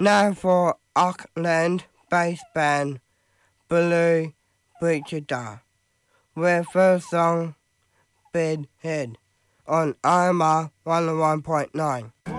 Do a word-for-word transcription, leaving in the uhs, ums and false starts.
Now for Auckland-based band Blue Brigida, with first song Bedhead on I M R one oh one point nine.